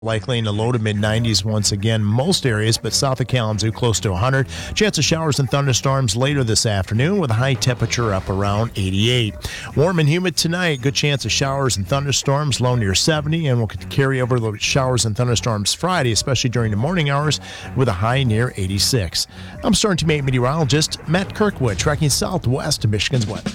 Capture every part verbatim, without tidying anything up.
Likely in the low to mid nineties once again, most areas, but south of Kalamazoo close to one hundred. Chance of showers and thunderstorms later this afternoon with a high temperature up around eighty-eight. Warm and humid tonight, good chance of showers and thunderstorms, low near seventy, and we'll carry over the showers and thunderstorms Friday, especially during the morning hours, with a high near eighty-six. I'm Storm Team eight meteorologist Matt Kirkwood, tracking southwest of Michigan's weather.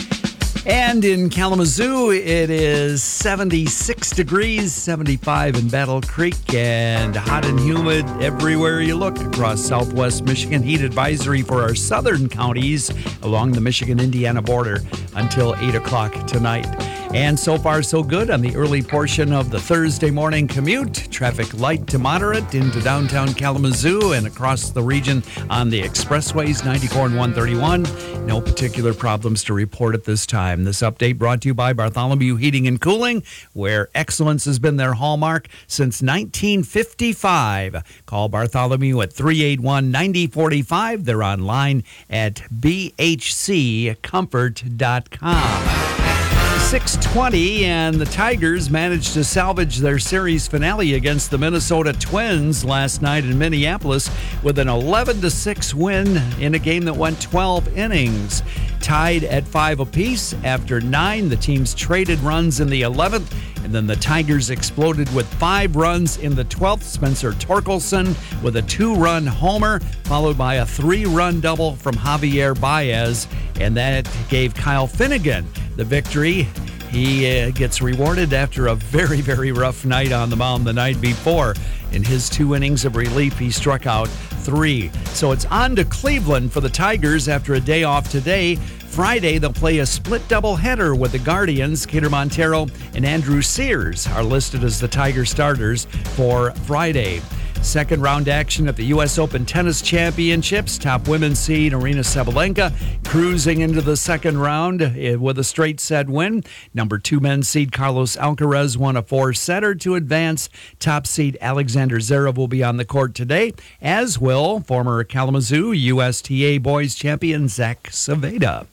And in Kalamazoo, it is seventy-six degrees, seventy-five in Battle Creek, and hot and humid everywhere you look across southwest Michigan. Heat advisory for our southern counties along the Michigan-Indiana border until eight o'clock tonight. And so far, so good on the early portion of the Thursday morning commute. Traffic light to moderate into downtown Kalamazoo and across the region on the expressways, ninety-four and one thirty-one. No particular problems to report at this time. This update brought to you by Bartholomew Heating and Cooling, where excellence has been their hallmark since nineteen fifty-five. Call Bartholomew at three eight one, nine zero four five. They're online at b h c comfort dot com. six twenty, and the Tigers managed to salvage their series finale against the Minnesota Twins last night in Minneapolis with an eleven to six win in a game that went twelve innings. Tied at five apiece after nine, the teams traded runs in the eleventh, and then the Tigers exploded with five runs in the twelfth. Spencer Torkelson with a two-run homer, followed by a three-run double from Javier Baez, and that gave Kyle Finnegan the victory. He uh, gets rewarded after a very, very rough night on the mound the night before. In his two innings of relief, he struck out three. So it's on to Cleveland for the Tigers after a day off today. Friday, they'll play a split doubleheader with the Guardians. Kader Montero and Andrew Sears are listed as the Tiger starters for Friday. Second round action at the U S Open Tennis Championships. Top women's seed Aryna Sabalenka cruising into the second round with a straight set win. Number two men's seed Carlos Alcaraz won a four-setter to advance. Top seed Alexander Zverev will be on the court today, as will former Kalamazoo U S T A boys champion Zach Saveda.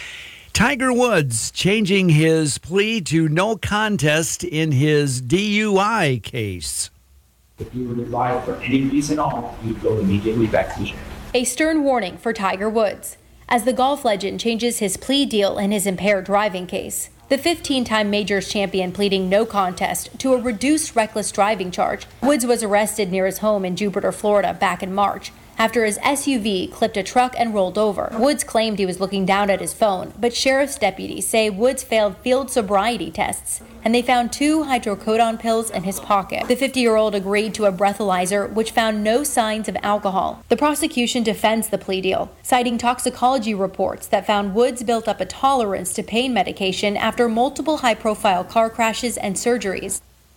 Tiger Woods changing his plea to no contest in his D U I case. If you were to lie for any reason at all, you'd go immediately back to jail. A stern warning for Tiger Woods as the golf legend changes his plea deal in his impaired driving case. The fifteen-time majors champion pleading no contest to a reduced reckless driving charge. Woods was arrested near his home in Jupiter, Florida back in March after his S U V clipped a truck and rolled over. Woods claimed he was looking down at his phone, but sheriff's deputies say Woods failed field sobriety tests, and they found two hydrocodone pills in his pocket. The fifty-year-old agreed to a breathalyzer, which found no signs of alcohol. The prosecution defends the plea deal, citing toxicology reports that found Woods built up a tolerance to pain medication after multiple high-profile car crashes and surgeries.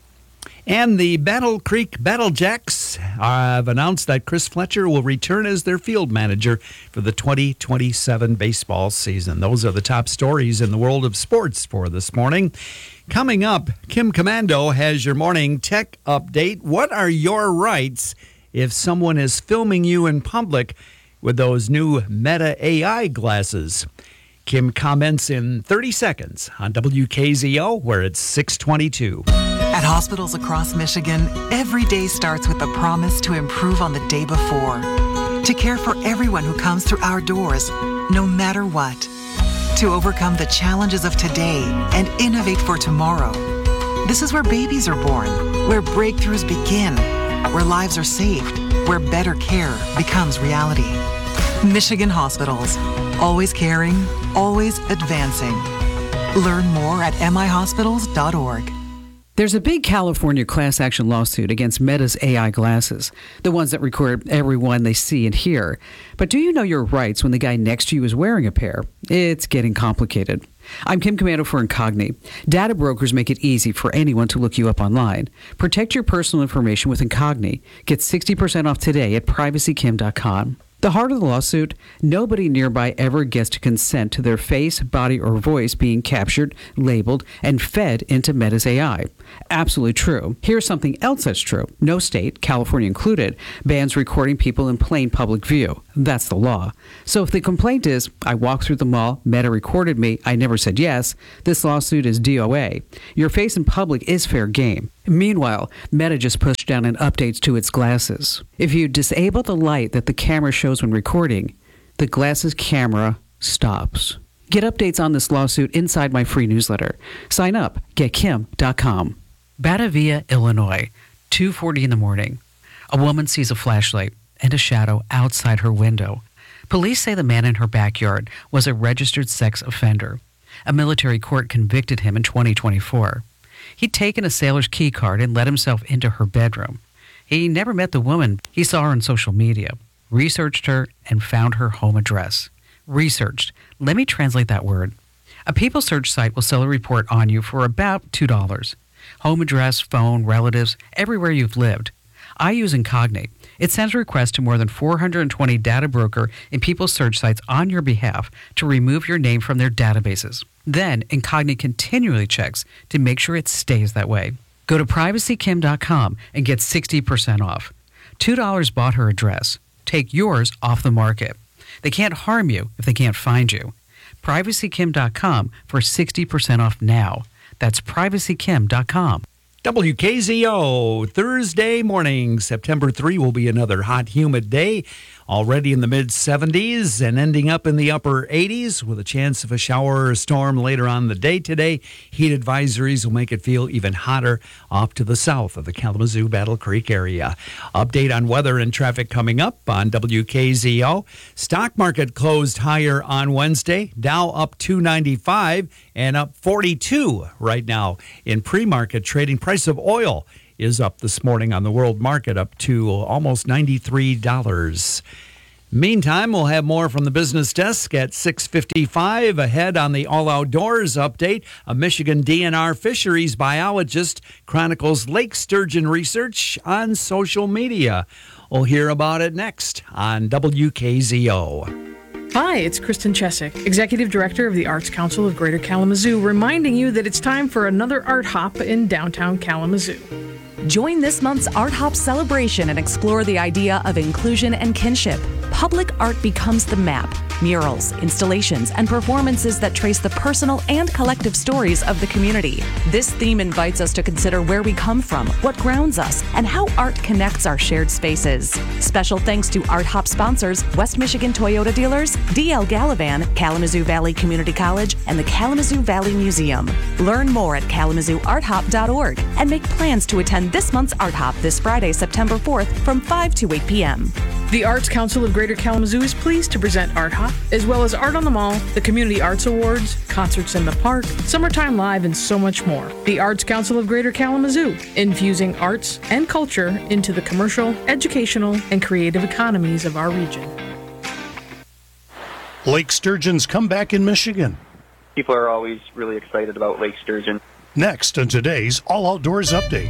And the Battle Creek Battlejacks have announced that Chris Fletcher will return as their field manager for the twenty twenty-seven baseball season. Those are the top stories in the world of sports for this morning. Coming up, Kim Komando has your morning tech update. What are your rights if someone is filming you in public with those new Meta A I glasses? Kim comments in thirty seconds on W K Z O, where it's six twenty-two. At hospitals across Michigan, every day starts with the promise to improve on the day before. To care for everyone who comes through our doors, no matter what. To overcome the challenges of today and innovate for tomorrow. This is where babies are born, where breakthroughs begin, where lives are saved, where better care becomes reality. Michigan Hospitals. Always caring, always advancing. Learn more at m i hospitals dot org. There's a big California class action lawsuit against Meta's A I glasses, the ones that record everyone they see and hear. But do you know your rights when the guy next to you is wearing a pair? It's getting complicated. I'm Kim Komando for Incogni. Data brokers make it easy for anyone to look you up online. Protect your personal information with Incogni. Get sixty percent off today at privacy kim dot com. The heart of the lawsuit, nobody nearby ever gets to consent to their face, body, or voice being captured, labeled, and fed into Meta's A I. Absolutely true. Here's something else that's true. No state, California included, bans recording people in plain public view. That's the law. So if the complaint is, I walked through the mall, Meta recorded me, I never said yes, this lawsuit is D O A. Your face in public is fair game. Meanwhile, Meta just pushed down an update to its glasses. If you disable the light that the camera shows when recording, the glasses camera stops. Get updates on this lawsuit inside my free newsletter. Sign up, get kim dot com. Batavia, Illinois, two forty in the morning. A woman sees a flashlight and a shadow outside her window. Police say the man in her backyard was a registered sex offender. A military court convicted him in twenty twenty-four. He'd taken a sailor's key card and let himself into her bedroom. He never met the woman. He saw her on social media, researched her, and found her home address. Researched. Let me translate that word. A people search site will sell a report on you for about two dollars. Home address, phone, relatives, everywhere you've lived. I use Incognate. It sends requests to more than four hundred twenty data broker and people search sites on your behalf to remove your name from their databases. Then, Incognate continually checks to make sure it stays that way. Go to privacy kim dot com and get sixty percent off. two dollars bought her address. Take yours off the market. They can't harm you if they can't find you. privacy kim dot com for sixty percent off now. That's privacy kim dot com. W K Z O, Thursday morning, September third will be another hot, humid day. Already in the mid seventies and ending up in the upper eighties with a chance of a shower or a storm later on in the day today. Heat advisories will make it feel even hotter off to the south of the Kalamazoo Battle Creek area. Update on weather and traffic coming up on W K Z O. Stock market closed higher on Wednesday. Dow up two ninety-five and up forty-two right now in pre-market trading. Price of oil is up this morning on the world market, up to almost ninety-three dollars. Meantime, we'll have more from the business desk at six fifty-five. Ahead on the All Outdoors update, a Michigan D N R fisheries biologist chronicles lake sturgeon research on social media. We'll hear about it next on W K Z O. Hi, it's Kristen Chesick, Executive Director of the Arts Council of Greater Kalamazoo, reminding you that it's time for another art hop in downtown Kalamazoo. Join this month's Art Hop celebration and explore the idea of inclusion and kinship. Public art becomes the map. Murals, installations, and performances that trace the personal and collective stories of the community. This theme invites us to consider where we come from, what grounds us, and how art connects our shared spaces. Special thanks to Art Hop sponsors West Michigan Toyota dealers, D L Gallivan, Kalamazoo Valley Community College, and the Kalamazoo Valley Museum. Learn more at kalamazoo art hop dot org and make plans to attend this month's Art Hop this Friday, September fourth from five to eight p.m. The Arts Council of Greater Kalamazoo is pleased to present Art Hop, as well as Art on the Mall, the Community Arts Awards, concerts in the park, Summertime Live, and so much more. The Arts Council of Greater Kalamazoo, infusing arts and culture into the commercial, educational, and creative economies of our region. Lake sturgeon's comeback in Michigan. People are always really excited about lake sturgeon. Next on today's All Outdoors Update.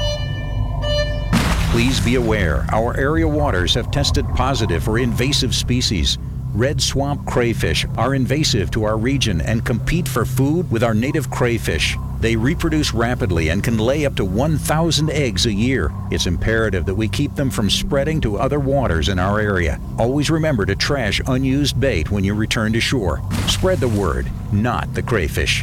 Please be aware, our area waters have tested positive for invasive species. Red swamp crayfish are invasive to our region and compete for food with our native crayfish. They reproduce rapidly and can lay up to one thousand eggs a year. It's imperative that we keep them from spreading to other waters in our area. Always remember to trash unused bait when you return to shore. Spread the word, not the crayfish.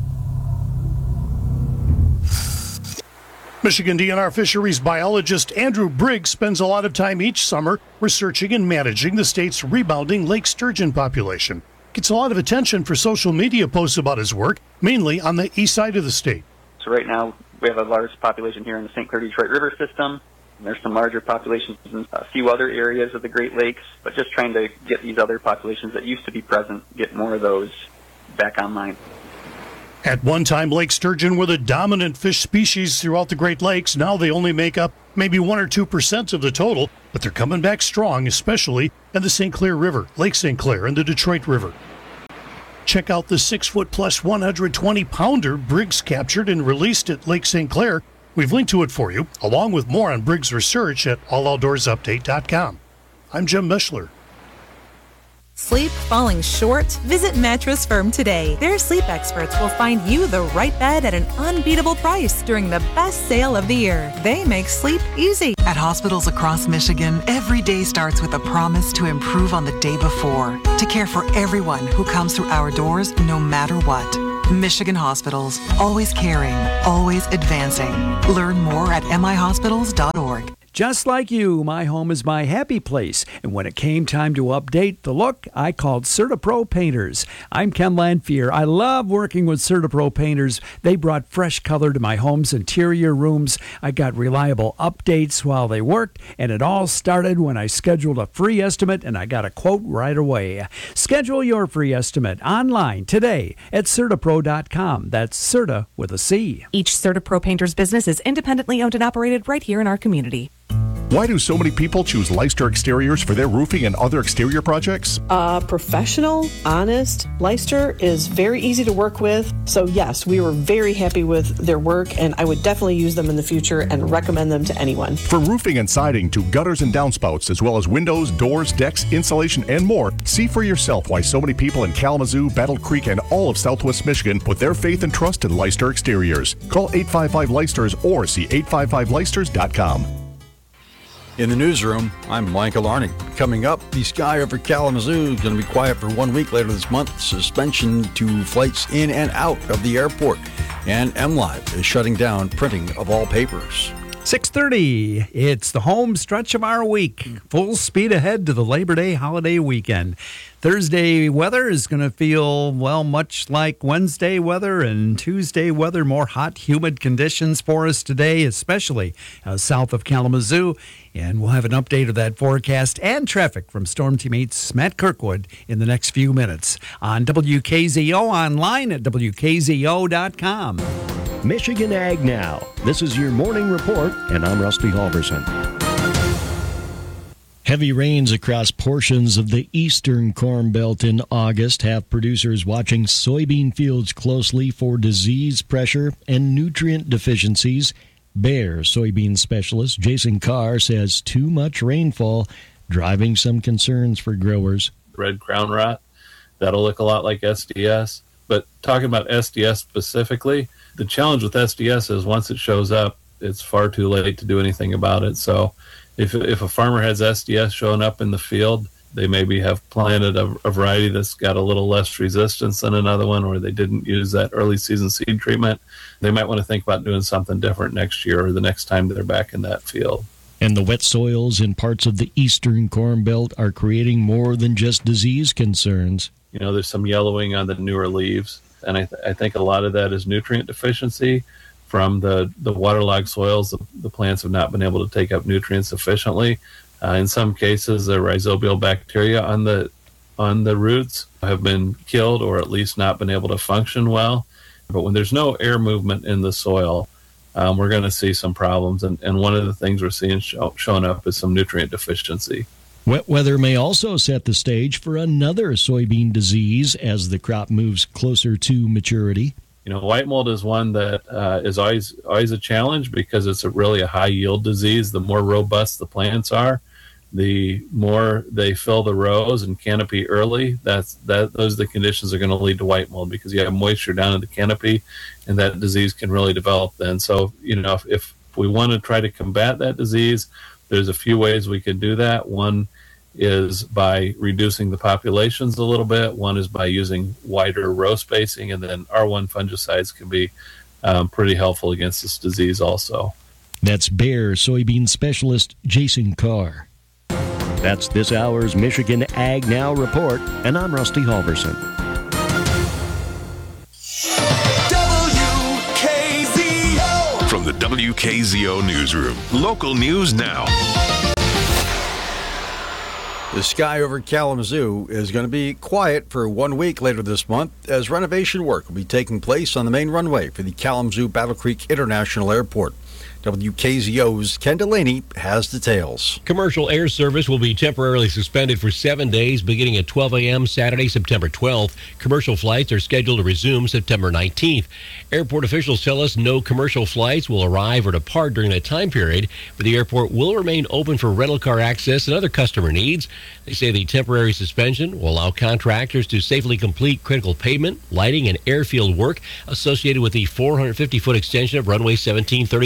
Michigan D N R fisheries biologist Andrew Briggs spends a lot of time each summer researching and managing the state's rebounding lake sturgeon population. Gets a lot of attention for social media posts about his work, mainly on the east side of the state. So right now we have a large population here in the Saint Clair-Detroit River system. And there's some larger populations in a few other areas of the Great Lakes, but just trying to get these other populations that used to be present, get more of those back online. At one time, lake sturgeon were the dominant fish species throughout the Great Lakes. Now they only make up maybe one or two percent of the total, but they're coming back strong, especially in the Saint Clair River, Lake Saint Clair, and the Detroit River. Check out the six-foot-plus one hundred twenty pounder Briggs captured and released at Lake Saint Clair. We've linked to it for you, along with more on Briggs' research at all outdoors update dot com. I'm Jim Mishler. Sleep falling short? Visit Mattress Firm today. Their sleep experts will find you the right bed at an unbeatable price during the best sale of the year. They make sleep easy. At hospitals across Michigan, every day starts with a promise to improve on the day before, to care for everyone who comes through our doors no matter what. Michigan Hospitals. Always caring, always advancing. Learn more at m i hospitals dot org. Just like you, my home is my happy place. And when it came time to update the look, I called CertaPro Painters. I'm Ken Lanphier. I love working with CertaPro Painters. They brought fresh color to my home's interior rooms. I got reliable updates while they worked, and it all started when I scheduled a free estimate, and I got a quote right away. Schedule your free estimate online today at CertaPro dot com. That's Certa with a C. Each CertaPro Painters business is independently owned and operated right here in our community. Why do so many people choose Leicester Exteriors for their roofing and other exterior projects? Uh, professional, honest. Leicester is very easy to work with. So yes, we were very happy with their work, and I would definitely use them in the future and recommend them to anyone. From roofing and siding to gutters and downspouts, as well as windows, doors, decks, insulation, and more, see for yourself why so many people in Kalamazoo, Battle Creek, and all of Southwest Michigan put their faith and trust in Leicester Exteriors. Call eight five five Leicesters or see eight five five Leicesters dot com. In the newsroom, I'm Michael Arning. Coming up, the sky over Kalamazoo is going to be quiet for one week later this month. Suspension to flights in and out of the airport. And MLive is shutting down printing of all papers. six thirty, it's the home stretch of our week. Full speed ahead to the Labor Day holiday weekend. Thursday weather is going to feel, well, much like Wednesday weather, and Tuesday weather, more hot, humid conditions for us today, especially uh, south of Kalamazoo. And we'll have an update of that forecast and traffic from Storm Team eight's Matt Kirkwood in the next few minutes on W K Z O, online at W K Z O dot com. Michigan Ag Now. This is your morning report, and I'm Rusty Halverson. Heavy rains across portions of the eastern Corn Belt in August have producers watching soybean fields closely for disease pressure and nutrient deficiencies. Bayer soybean specialist Jason Carr says too much rainfall driving some concerns for growers. Red crown rot, that'll look a lot like S D S. But talking about S D S specifically, the challenge with S D S is once it shows up, it's far too late to do anything about it. So if if a farmer has S D S showing up in the field, they maybe have planted a, a variety that's got a little less resistance than another one, or they didn't use that early season seed treatment. They might want to think about doing something different next year or the next time they're back in that field. And the wet soils in parts of the eastern Corn Belt are creating more than just disease concerns. You know, there's some yellowing on the newer leaves, and I, th- I think a lot of that is nutrient deficiency from the, the waterlogged soils. The, the plants have not been able to take up nutrients efficiently. Uh, in some cases, the rhizobial bacteria on the on the roots have been killed or at least not been able to function well. But when there's no air movement in the soil, um, we're going to see some problems. And, and one of the things we're seeing show, showing up is some nutrient deficiency. Wet weather may also set the stage for another soybean disease as the crop moves closer to maturity. You know, white mold is one that uh, is always always a challenge because it's a really a high yield disease. The more robust the plants are, the more they fill the rows and canopy early. That's that. Those are the conditions that are going to lead to white mold because you have moisture down in the canopy, and that disease can really develop then. So, you know, if, if we want to try to combat that disease, there's a few ways we can do that. One is by reducing the populations a little bit. One is by using wider row spacing, and then R one fungicides can be um, pretty helpful against this disease also. That's Bayer soybean specialist Jason Carr. That's this hour's Michigan Ag Now report, and I'm Rusty Halverson. W K Z O. From the W K Z O newsroom, local news now. The sky over Kalamazoo is going to be quiet for one week later this month as renovation work will be taking place on the main runway for the Kalamazoo Battle Creek International Airport. W K Z O's Ken Delaney has details. Commercial air service will be temporarily suspended for seven days beginning at twelve a.m. Saturday, September twelfth. Commercial flights are scheduled to resume September nineteenth. Airport officials tell us no commercial flights will arrive or depart during that time period, but the airport will remain open for rental car access and other customer needs. They say the temporary suspension will allow contractors to safely complete critical pavement, lighting, and airfield work associated with the four hundred fifty foot extension of runway seventeen thirty-five.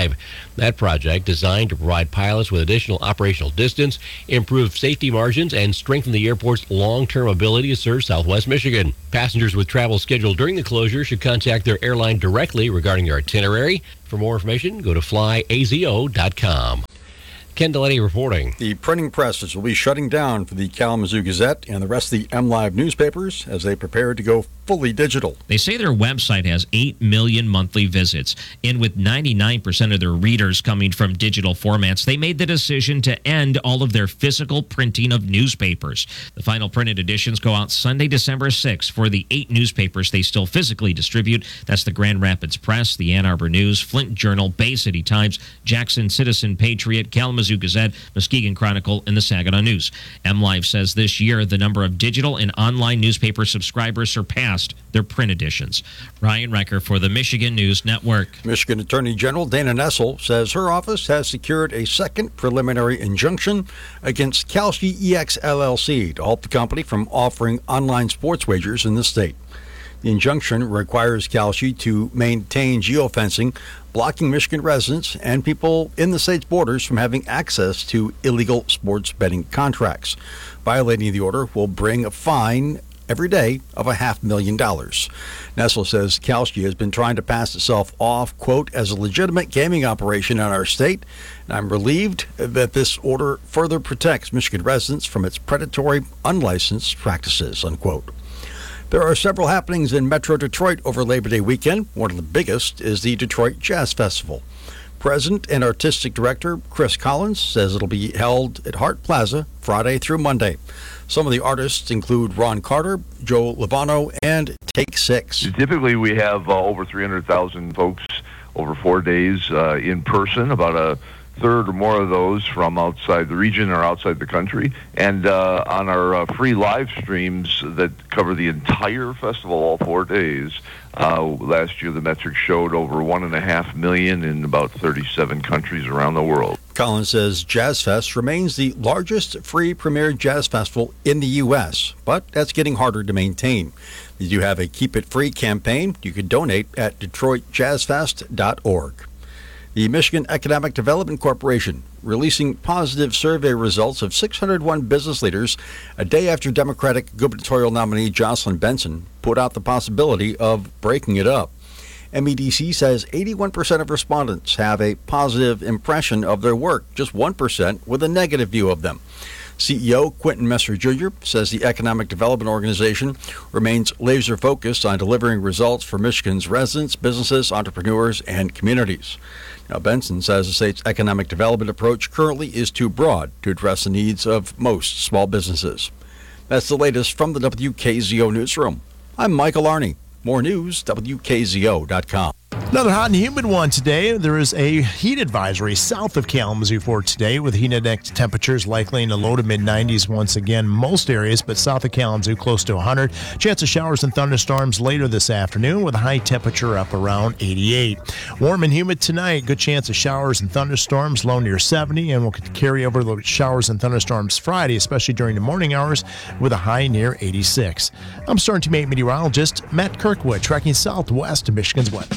five. That project, designed to provide pilots with additional operational distance, improve safety margins, and strengthen the airport's long-term ability to serve Southwest Michigan. Passengers with travel scheduled during the closure should contact their airline directly regarding their itinerary. For more information, go to fly a z o dot com. Ken Delaney reporting. The printing presses will be shutting down for the Kalamazoo Gazette and the rest of the MLive newspapers as they prepare to go fully digital. They say their website has eight million monthly visits, and with ninety-nine percent of their readers coming from digital formats, they made the decision to end all of their physical printing of newspapers. The final printed editions go out Sunday, December sixth for the eight newspapers they still physically distribute. That's the Grand Rapids Press, the Ann Arbor News, Flint Journal, Bay City Times, Jackson Citizen Patriot, Kalamazoo Gazette, Muskegon Chronicle, and the Saginaw News. MLive says this year the number of digital and online newspaper subscribers surpassed their print editions. Ryan Recker for the Michigan News Network. Michigan Attorney General Dana Nessel says her office has secured a second preliminary injunction against Kalshi E X L L C to halt the company from offering online sports wagers in the state. The injunction requires Kalshi to maintain geofencing, blocking Michigan residents and people in the state's borders from having access to illegal sports betting contracts. Violating the order will bring a fine every day of a half million dollars. Nessel says Kalshi has been trying to pass itself off, quote, as a legitimate gaming operation in our state, and I'm relieved that this order further protects Michigan residents from its predatory, unlicensed practices, unquote. There are several happenings in Metro Detroit over Labor Day weekend. One of the biggest is the Detroit Jazz Festival. President and Artistic Director Chris Collins says it'll be held at Hart Plaza Friday through Monday. Some of the artists include Ron Carter, Joe Lovano, and Take Six. Typically, we have uh, over three hundred thousand folks over four days uh, in person, about a third or more of those from outside the region or outside the country. And uh, on our uh, free live streams that cover the entire festival, all four days, uh, last year the metrics showed over one and a half million in about thirty-seven countries around the world. Collins says Jazz Fest remains the largest free premier jazz festival in the U S, but that's getting harder to maintain. They do have a Keep It Free campaign. You can donate at detroit jazz fest dot org. The Michigan Economic Development Corporation releasing positive survey results of six hundred one business leaders a day after Democratic gubernatorial nominee Jocelyn Benson put out the possibility of breaking it up. M E D C says eighty-one percent of respondents have a positive impression of their work, just one percent with a negative view of them. C E O Quentin Messer Junior says the Economic Development Organization remains laser focused on delivering results for Michigan's residents, businesses, entrepreneurs, and communities. Now, Benson says the state's economic development approach currently is too broad to address the needs of most small businesses. That's the latest from the W K Z O Newsroom. I'm Michael Arney. More news, W K Z O dot com. Another hot and humid one today. There is a heat advisory south of Kalamazoo for today with heat index temperatures likely in the low to mid nineties once again. Most areas, but south of Kalamazoo close to one hundred. Chance of showers and thunderstorms later this afternoon with a high temperature up around eighty-eight. Warm and humid tonight. Good chance of showers and thunderstorms, low near seventy, and we'll carry over the showers and thunderstorms Friday, especially during the morning hours with a high near eighty-six. I'm Storm Team eight meteorologist Matt Kirkwood, tracking southwest to Michigan's weather.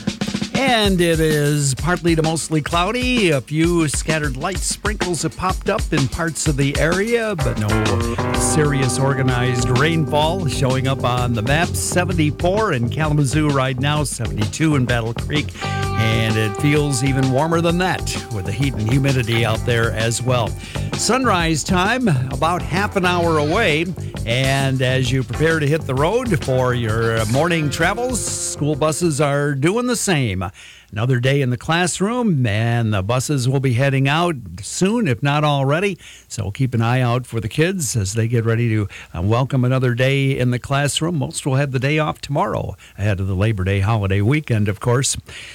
And it is partly to mostly cloudy. A few scattered light sprinkles have popped up in parts of the area, but no serious organized rainfall showing up on the map. seventy-four in Kalamazoo right now, seventy-two in Battle Creek. And it feels even warmer than that with the heat and humidity out there as well. Sunrise time about half an hour away. And as you prepare to hit the road for your morning travels, school buses are doing the same. Another day in the classroom, and the buses will be heading out soon, if not already. So keep an eye out for the kids as they get ready to uh, welcome another day in the classroom. Most will have the day off tomorrow, ahead of the Labor Day holiday weekend, of course.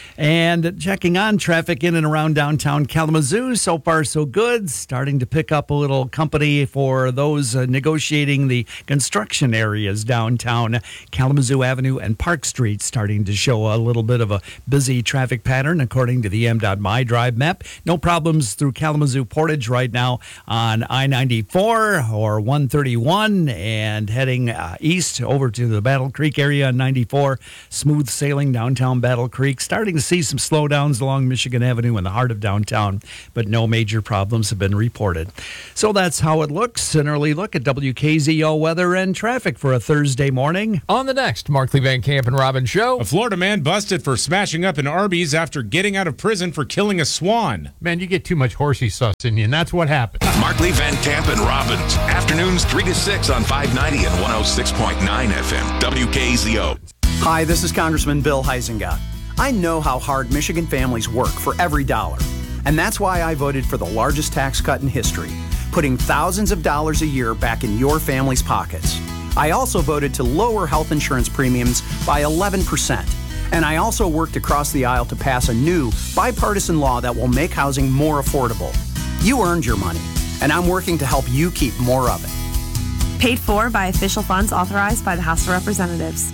And checking on traffic in and around downtown Kalamazoo, so far so good. Starting to pick up a little company for those uh, negotiating the construction areas downtown. Kalamazoo Avenue and Park Street starting to show a little bit of a busy traffic traffic pattern according to the M dot My Drive map. No problems through Kalamazoo Portage right now on I ninety-four or one thirty-one and heading uh, east over to the Battle Creek area on ninety-four. Smooth sailing downtown Battle Creek. Starting to see some slowdowns along Michigan Avenue in the heart of downtown, but no major problems have been reported. So that's how it looks. An early look at W K Z O weather and traffic for a Thursday morning. On the next Markley Van Camp and Robin show, a Florida man busted for smashing up an Arby's after getting out of prison for killing a swan. Man, you get too much horsey sauce in you, and that's what happened. Markley, Van Camp, and Robbins. Afternoons three to six on five ninety and one oh six point nine F M. W K Z O. Hi, this is Congressman Bill Huizenga. I know how hard Michigan families work for every dollar. And that's why I voted for the largest tax cut in history, putting thousands of dollars a year back in your family's pockets. I also voted to lower health insurance premiums by eleven percent. And I also worked across the aisle to pass a new bipartisan law that will make housing more affordable. You earned your money, and I'm working to help you keep more of it. Paid for by official funds authorized by the House of Representatives.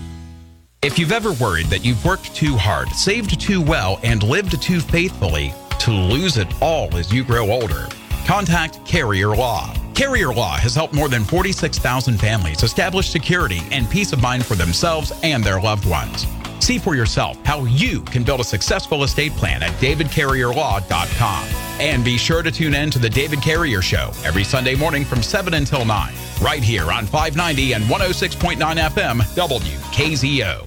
If you've ever worried that you've worked too hard, saved too well, and lived too faithfully to lose it all as you grow older, contact Carrier Law. Carrier Law has helped more than forty-six thousand families establish security and peace of mind for themselves and their loved ones. See for yourself how you can build a successful estate plan at david carrier law dot com. And be sure to tune in to The David Carrier Show every Sunday morning from seven until nine, right here on five ninety and one oh six point nine F M W K Z O.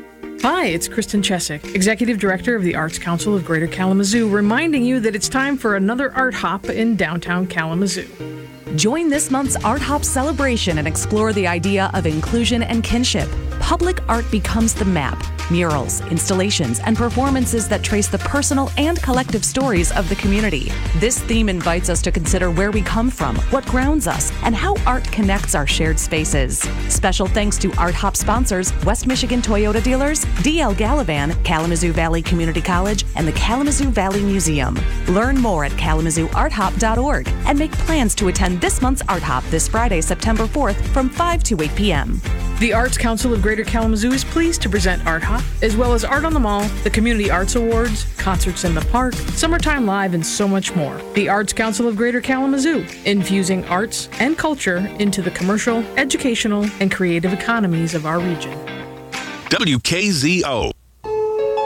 Hi, it's Kristen Chesick, Executive Director of the Arts Council of Greater Kalamazoo, reminding you that it's time for another Art Hop in downtown Kalamazoo. Join this month's Art Hop celebration and explore the idea of inclusion and kinship. Public art becomes the map. Murals, installations, and performances that trace the personal and collective stories of the community. This theme invites us to consider where we come from, what grounds us, and how art connects our shared spaces. Special thanks to Art Hop sponsors West Michigan Toyota dealers, D L Gallivan, Kalamazoo Valley Community College, and the Kalamazoo Valley Museum. Learn more at kalamazoo art hop dot org and make plans to attend this month's Art Hop this Friday, September fourth from five to eight p.m. The Arts Council of Greater Kalamazoo is pleased to present Art Hop, as well as Art on the Mall, the Community Arts Awards, Concerts in the Park, Summertime Live, and so much more. The Arts Council of Greater Kalamazoo, infusing arts and culture into the commercial, educational, and creative economies of our region. W K Z O.